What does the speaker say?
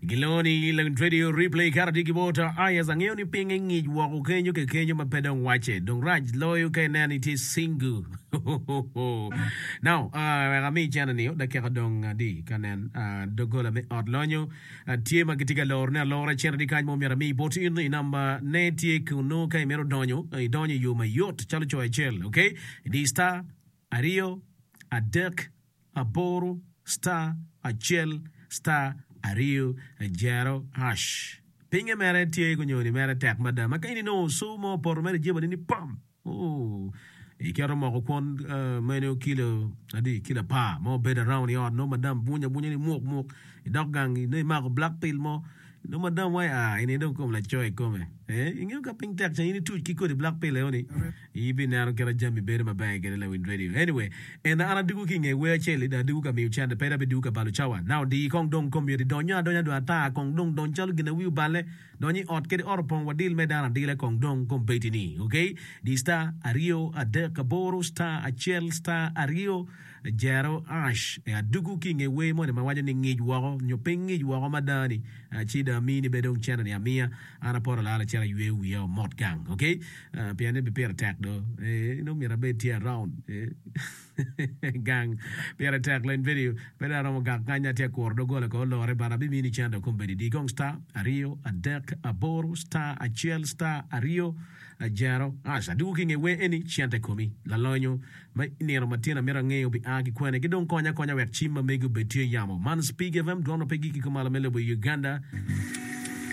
Giloni lang radio replay karadi kibota aya zangeo ni pinge ngi wako kenyo ke kenyo mapedong wache dong raj loyo ke nani ti singu. Now rami chana niyo da kaya dong di kanen dogola me odlonyo tie magitika lorna lora chana di kanyo mo rami boti in number netie kuno kay mero donyo donyo yu mayot chalo choy chel okay di star ario adek aboro star achel star Ario Jaro Hash. Pinga mere tie kunyoni mere tek madama kaini no sumo por mere jeba ni pam. Oh. Ikero mo kon meno kilo adi kilo pa mo bed around yard no madam bunya ni mok dog gang ni ma black pill mo no madam why ini dong kom la choy come ingeo ka ping tek chani tu kiko di black pill oni ibi na kera jambi bere ma bag get la win radio anyway and ana digu king we cheli da digu ka mi chanda pera be digu ka balu chawa now di kong dong kom yedi donya do ata kong dong don chalu gina wi bale doni ot kedi or pon wadil me dana dile kong dong kom betini okay di star ario ade kaboro star achel star ario Jaro Ash ya dugu king we mo ne mawaje ni ngi wako nyopeng ngi wako madani chida mini bedong channel ya mia ana pora la chera yue wi mod gang okay piane be per attack do no mira be tia round gang per attack len video pera ro gang kanya tia kordo gole ko lore bara bi mini channel kombe di gong star ario adek aboro star achel star ario Jaro Ash dugu king we any chante komi la lonyo mai nero matina mira ngeo bi agi kwene gidon konya wek chima megu betie yamo man speak of them dono pegi ki kumala mele bo Uganda